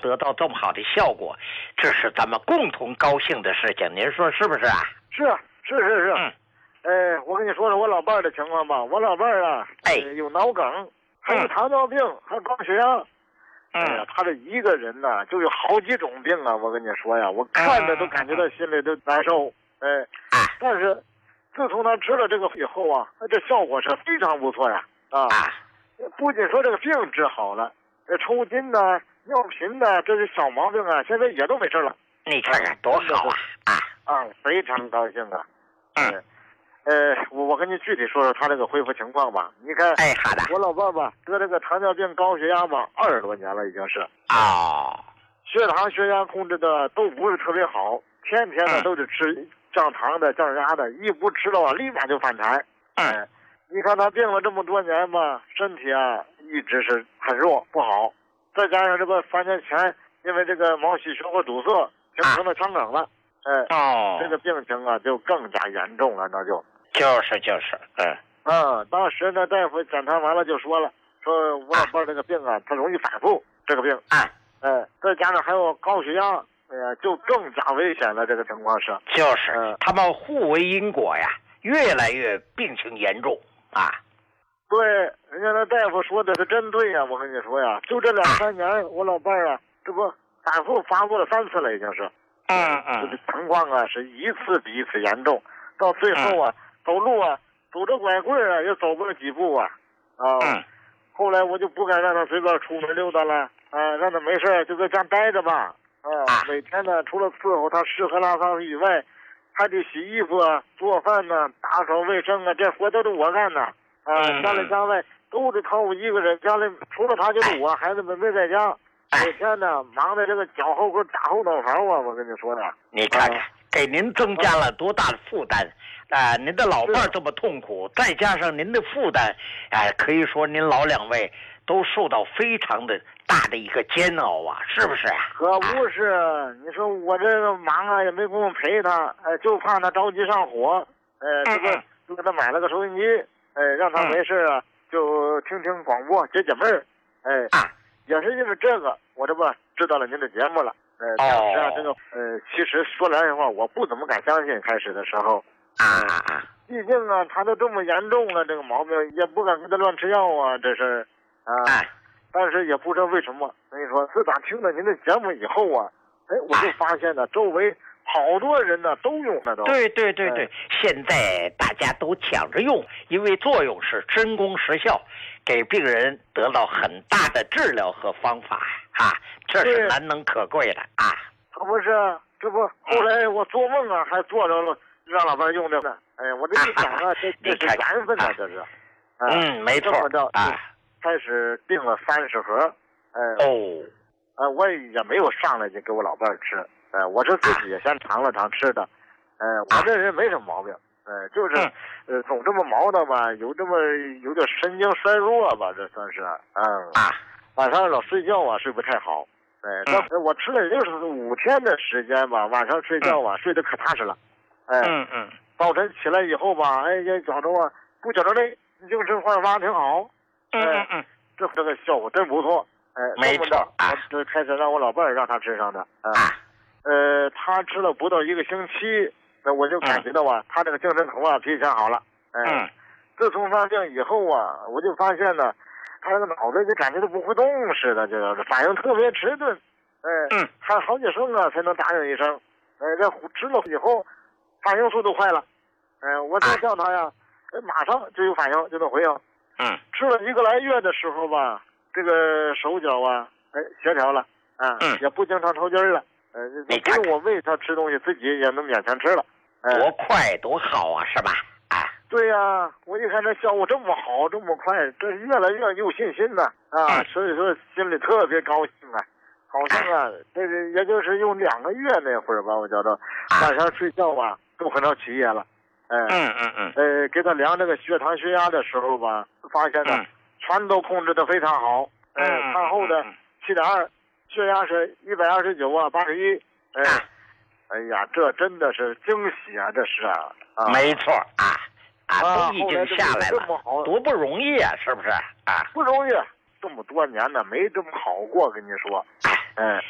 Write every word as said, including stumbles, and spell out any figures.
得到这么好的效果，这是咱们共同高兴的事情，您说是不是啊？ 是是是是。 嗯。 哎，我跟你说说我老伴儿的情况吧。我老伴儿啊， 哎， 有脑梗，还有糖尿病，还有高血压。 嗯。 哎呀，他这一个人呢，就有好几种病啊！我跟你说呀，我看着都感觉到心里都难受。哎，但是自从他吃了这个以后啊，这效果是非常不错呀！啊，不仅说这个病治好了，这抽筋呐、尿频呐，这是小毛病啊，现在也都没事了。 你看看多好啊！啊啊，非常高兴啊！ 嗯。 呃，我我跟你具体说说他这个恢复情况吧。你看， 哎，好的。 我老伴吧得这个糖尿病、高血压吧，二十多年了，已经是。 哦。 血糖、血压控制的都不是特别好，天天呢、嗯、都是吃降糖的、降压的，一不吃的话，立马就反弹。 嗯、 哎，你看他病了这么多年吧，身体啊一直是很弱不好，再加上这个三年前因为这个毛细血管堵塞，形成了腔梗了。哎， 哦， 这个病情啊就更加严重了，那就。 就是就是，嗯， 啊，当时呢，大夫检查完了就说了，说我老伴这个病啊，它容易反复，这个病， 啊， 哎，再加上还有高血压，哎呀，就更加危险了。这个情况是， 就是、嗯、他们互为因果呀，越来越病情严重啊。 对，人家那大夫说的是真对呀，我跟你说呀，就这两三年，啊、我老伴啊，这不反复发作了三次了，已经是， 嗯嗯， 这个情况啊是一次比一次严重，到最后啊。嗯走路啊，走着拐棍啊，也走不了几步啊，啊！ 嗯、 后来我就不敢让他随便出门溜达了，啊，让他没事就在家待着吧，啊！ 啊每天呢，除了伺候他吃喝拉撒以外，还得洗衣服啊、做饭呢、打扫卫生啊，这活都是我干的，啊， 嗯、 家里家外都得靠我一个人，家里除了他就是我，哎、孩子们没在家，每天呢忙的这个脚后跟打后脑勺啊，我跟你说的， 你看看。啊给您增加了多大的负担啊、呃！您的老伴儿这么痛苦，再加上您的负担，哎、呃，可以说您老两位都受到非常的大的一个煎熬啊，是不是啊？ 可不是，啊、你说我这个忙啊，也没工夫陪他，哎、呃，就怕他着急上火，呃，这个就给他买了个收音机，哎、呃，让他没事啊、嗯、就听听广播解解闷儿，哎、呃， 啊， 也是因为这个，我这不知道了您的节目了。呃，当时啊，这个呃，其实说来实话，我不怎么敢相信。开始的时候， 啊啊， 毕竟啊，他都这么严重了，这个毛病也不敢给他乱吃药啊，这是啊。 啊但是也不知道为什么，跟你说，自打听了您的节目以后啊，哎，我就发现呢，周围好多人呢都用那都。 对对对对，哎、现在大家都抢着用，因为作用是真功实效，给病人得到很大的治疗和方法啊。这是难能可贵的啊！ 可不是，这不后来我做梦啊，还做着了让老伴用这个。哎，我这一想啊，这这是缘分啊，这是。 嗯，没错啊。 开始订了三十盒，哎哦， 呃，我也没有上来就给我老伴吃，哎，我是自己也先尝了尝吃的，哎，我这人没什么毛病，哎，就是呃总这么毛的吧，有这么有点神经衰弱吧，这算是，嗯啊， 晚上老睡觉啊，睡不太好。哎，这我吃了也就是五天的时间吧，晚上睡觉啊，嗯、睡得可踏实了。哎， 嗯嗯， 早晨起来以后吧，哎，也觉着啊，不觉着累，精神焕发挺好。 嗯嗯嗯， 这这个效果真不错。哎， 没错啊， 我就开始让我老伴儿让他吃上的。啊，呃，他吃了不到一个星期，那我就感觉到啊，嗯、他这个精神头啊比以前好了。哎， 嗯， 自从发病以后啊，我就发现呢。他那个脑袋就感觉都不会动似的，就是反应特别迟钝，哎， 嗯， 喊好几声啊才能答应一声，哎，这吃了以后反应速度快了，哎，我再叫他呀，哎，马上就有反应，就能回应， 嗯， 吃了一个来月的时候吧，这个手脚啊，哎，协调了，啊， 嗯， 也不经常抽筋了，呃，不用我喂他吃东西，自己也能勉强吃了，哎， 多快多好啊，是吧？ 对呀、啊，我一看这效果这么好，这么快，这越来越有信心了啊！ 嗯、 所以说心里特别高兴啊，好像啊，这个也就是用两个月那会儿吧，我觉得晚上睡觉吧都很少起夜了，哎， 嗯嗯嗯， 呃，给他量这个血糖血压的时候吧，发现呢、嗯、全都控制的非常好，哎、呃，餐后的七点二，血压是一百二十九啊，八十一，哎，哎呀，这真的是惊喜啊，这是啊，啊没错啊。啊，都已经下来了，多不容易啊，是不是啊？ 不容易，这么多年呢，没这么好过，跟你说，哎。